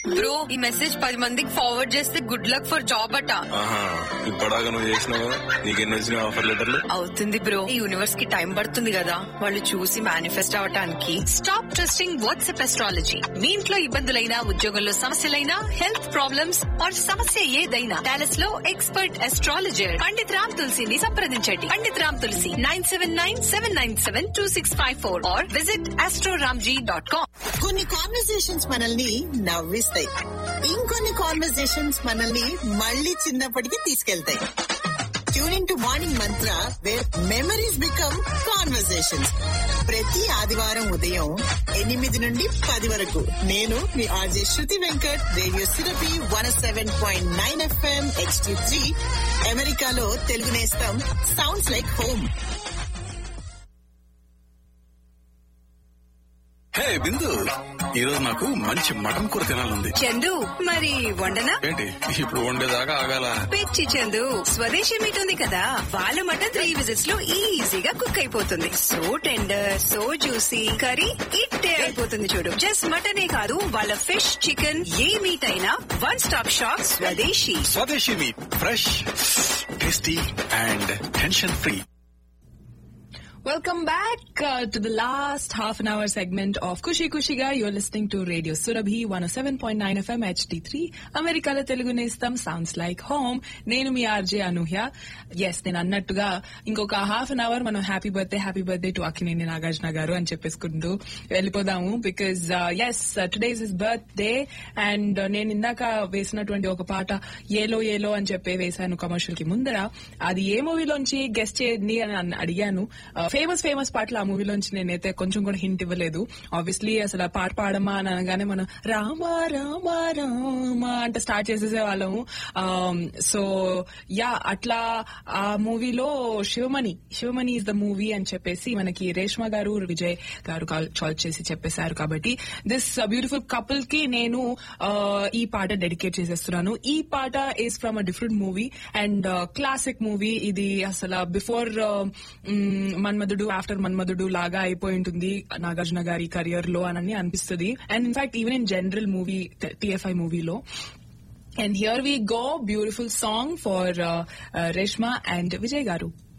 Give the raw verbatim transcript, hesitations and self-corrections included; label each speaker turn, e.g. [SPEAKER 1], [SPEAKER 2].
[SPEAKER 1] Bro ఈ message పది మందికి ఫార్వర్డ్ చేస్తే గుడ్ లక్ ఫర్ జాబ్ అట.
[SPEAKER 2] ఇప్పటిదాకా నువ్వు చేసినావు, నీకెన్ని వచ్చినాయి ఆఫర్ లెటర్లు?
[SPEAKER 1] అవుతుంది బ్రో, ఈ యూనివర్స్ కి టైం పడుతుంది కదా వాళ్ళు చూసి మేనిఫెస్ట్ అవటానికి. Stop trusting WhatsApp astrology. మీ ఇంట్లో ఇబ్బందులైనా, ఉద్యోగంలో సమస్యలైనా, హెల్త్ ప్రాబ్లమ్స్ ఆర్ సమస్య ఏదైనా డాలస్ లో ఎక్స్పర్ట్ అస్ట్రాలజర్ పండిత్ రామ్ తులసిని సంప్రదించండి. పండిత్ రామ్ తులసి nine seven nine seven nine seven two six five four are visit Astroramji dot com.
[SPEAKER 3] కొన్ని కాన్వర్సేషన్స్ మనల్ని నవ్విస్తాయి, ఇంకొన్ని కాన్వర్సేషన్స్ మనల్ని మళ్ళీ చిన్నప్పటికి తీసుకెళ్తాయి. Tuning to morning Mantra wear memories become conversations. ప్రతి ఆదివారం ఉదయం ఎనిమిది నుండి పది వరకు నేను మీ ఆర్జే శృతి Venkat, radio సిరపి one seven point nine FM HD three, అమెరికాలో తెలుగు నేస్తం సౌండ్స్ లైక్ హోమ్.
[SPEAKER 2] హే బిందు, ఈ రోజు నాకు మంచి మటన్ కూర తినాలంది.
[SPEAKER 1] చందు మరి వండనా?
[SPEAKER 2] ఏంటి ఇప్పుడు వండేదాకా ఆగాల?
[SPEAKER 1] పిచ్చి చందు, స్వదేశీ మీట్ ఉంది కదా, వాళ్ళ మటన్ త్రీ విజిట్స్ లో ఈజీగా కుక్ అయిపోతుంది. So tender, so juicy, curry ఇట్టే అయిపోతుంది చూడు. జస్ట్ మటనే కాదు, వాళ్ళ ఫిష్, చికెన్ ఏ మీట్ అయినా వన్ స్టాప్ షాప్ స్వదేశీ.
[SPEAKER 2] స్వదేశీ meet, fresh, tasty and tension free.
[SPEAKER 4] Welcome back uh, to the last half an hour segment of Kushi Kushiga. You're listening to Radio Surabhi one oh seven point nine F M H D three. Amerikala Telugu Nestam sounds like home. Nenu mi R J Anuhya. Yes, నేను అన్నట్టుగా ఇంకొక half an hour మనం happy birthday happy birthday to Akkineni Nagarjuna గారు అని చెప్పేసుకుంటూ వెళ్ళిపోదాము. Because yes today is his birthday and నేను ఇందాక వేసినటువంటి ఒక పాట ఏలో ఏలో అని చెప్పి వేశాను కమర్షియల్ కి ముందర. అది ఏ మూవీలోంచి గెస్ట్ చేయండి అని అడిగాను. ఫేమస్ ఫేమస్ పాటలు ఆ మూవీలోంచి నేనైతే కొంచెం కూడా హింట్ ఇవ్వలేదు. ఆబ్వియస్లీ అసలు ఆ పాట పాడమా అని అనగానే మనం రామా రామా రామా అంటే స్టార్ట్ చేసేసే వాళ్ళము. సో యా అట్లా ఆ మూవీలో Sivamani Sivamani is the movie అని చెప్పేసి మనకి రేష్మ గారు, విజయ్ గారు కాల్ చేసి చెప్పేశారు. కాబట్టి దిస్ బ్యూటిఫుల్ కపుల్ కి నేను ఈ పాట డెడికేట్ చేసేస్తున్నాను. ఈ పాట is from a different movie and classic movie. ఇది అసలు బిఫోర్ మన్మధుడు, ఆఫ్టర్ మన్మధుడు లాగా అయిపోయి ఉంటుంది నాగార్జున గారి కెరియర్ లో అని అనిపిస్తుంది. And in fact even in general movie TFI మూవీలో. And here we go, beautiful song for uh, uh, Reshma and Vijay Garu.